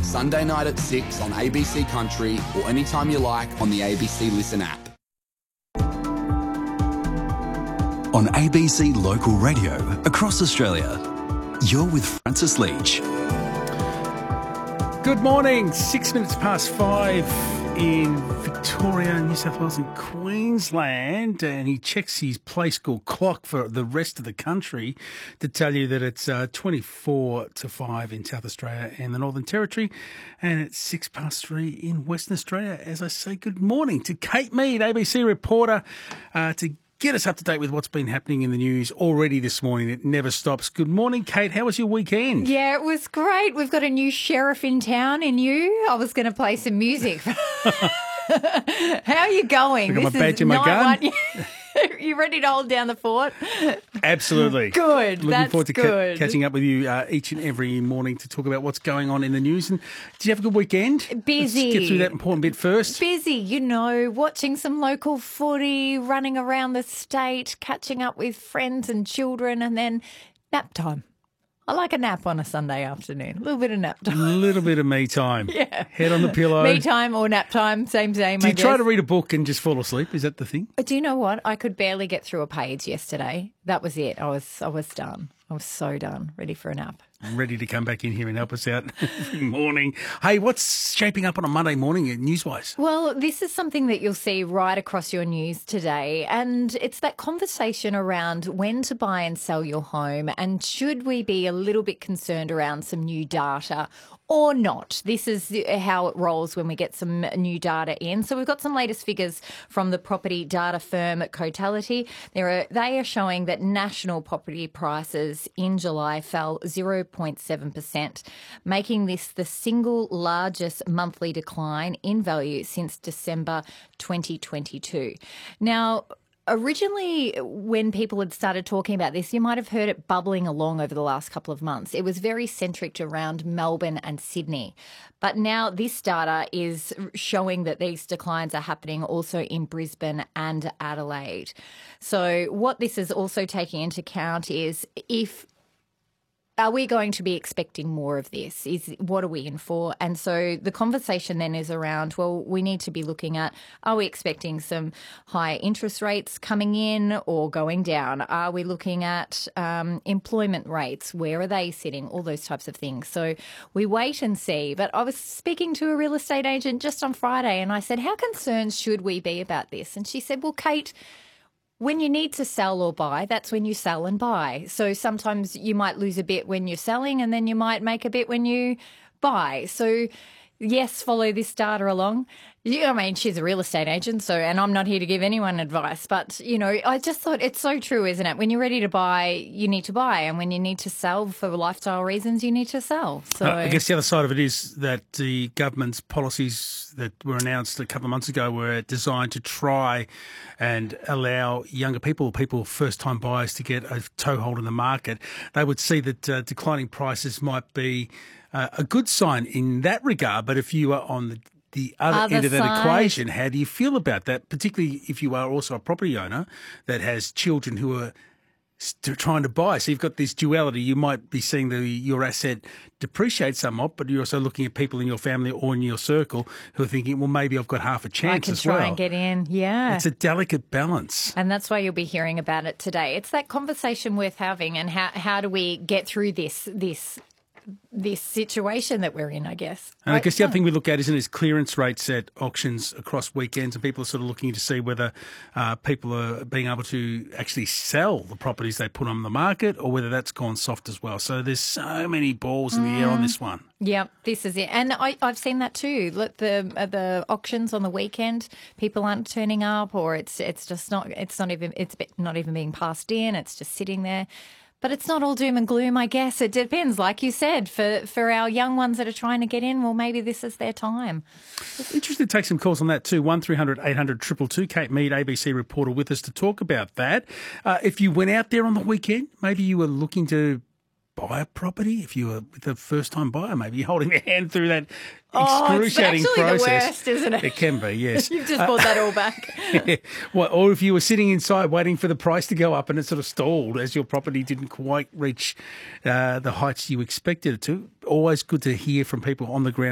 Sunday night at 6 on ABC Country or anytime you like on the ABC Listen app. On ABC Local Radio across Australia, you're with Francis Leach. Good morning, 6 minutes past 5 in Victoria, New South Wales and Queensland, and he checks his play school clock for the rest of the country to tell you that it's 24 to 5 in South Australia and the Northern Territory, and it's 6 past 3 in Western Australia. As I say, good morning to Kate Mead, ABC reporter, to get us up to date with what's been happening in the news already this morning. It never stops. Good morning, Kate. How was your weekend? Yeah, it was great. We've got a new sheriff in town in you. I was going to play some music. How are you going? I got my badge and my gun. You ready to hold down the fort? Absolutely. Good. Looking forward to catching up with you each and every morning to talk about what's going on in the news. And did you have a good weekend? Busy. Let's get through that important bit first. Busy, watching some local footy, running around the state, catching up with friends and children, and then nap time. I like a nap on a Sunday afternoon. A little bit of nap time. A little bit of me time. Yeah. Head on the pillow. Me time or nap time, same. Do you try to read a book and just fall asleep? Is that the thing? Do you know what? I could barely get through a page yesterday. That was it. I was done. I was so done, ready for a nap. Ready to come back in here and help us out every morning. Hey, what's shaping up on a Monday morning news-wise? Well, this is something that you'll see right across your news today, and it's that conversation around when to buy and sell your home, and should we be a little bit concerned around some new data or not. This is how it rolls when we get some new data in. So we've got some latest figures from the property data firm Cotality. They are showing that national property prices in July fell 0.7%, making this the single largest monthly decline in value since December 2022. Now, originally, when people had started talking about this, you might have heard it bubbling along over the last couple of months. It was very centric around Melbourne and Sydney. But now this data is showing that these declines are happening also in Brisbane and Adelaide. So what this is also taking into account is are we going to be expecting more of this? What are we in for? And so the conversation then is around, well, we need to be looking at, are we expecting some higher interest rates coming in or going down? Are we looking at employment rates? Where are they sitting? All those types of things. So we wait and see. But I was speaking to a real estate agent just on Friday and I said, how concerned should we be about this? And she said, well, Kate, when you need to sell or buy, that's when you sell and buy. So sometimes you might lose a bit when you're selling and then you might make a bit when you buy. So yes, follow this data along. I mean, she's a real estate agent, and I'm not here to give anyone advice, but, I just thought it's so true, isn't it? When you're ready to buy, you need to buy, and when you need to sell for lifestyle reasons, you need to sell. So I guess the other side of it is that the government's policies that were announced a couple of months ago were designed to try and allow younger people first-time buyers to get a toehold in the market. They would see that declining prices might be a good sign in that regard, but if you are on the other end of that equation, how do you feel about that, particularly if you are also a property owner that has children who are trying to buy? So you've got this duality. You might be seeing your asset depreciate somewhat, but you're also looking at people in your family or in your circle who are thinking, well, maybe I've got half a chance as well. I can try and get in, yeah. It's a delicate balance. And that's why you'll be hearing about it today. It's that conversation worth having, and how do we get through this situation that we're in, I guess. And I guess the other thing we look at is clearance rates at auctions across weekends, and people are sort of looking to see whether people are being able to actually sell the properties they put on the market or whether that's gone soft as well. So there's so many balls in the air on this one. Yeah, this is it. And I've seen that too. Look, the auctions on the weekend, people aren't turning up, or it's not even being passed in. It's just sitting there. But it's not all doom and gloom, I guess. It depends, like you said, for our young ones that are trying to get in, well, maybe this is their time. Interested to take some calls on that too. 1300 800 222. Kate Mead, ABC reporter, with us to talk about that. If you went out there on the weekend, maybe you were looking to buy a property. If you were with a first-time buyer, maybe you're holding your hand through that excruciating it's process. The worst, isn't it? It can be, yes. You've just brought that all back. Yeah. Well, or if you were sitting inside waiting for the price to go up and it sort of stalled as your property didn't quite reach the heights you expected it to. Always good to hear from people on the ground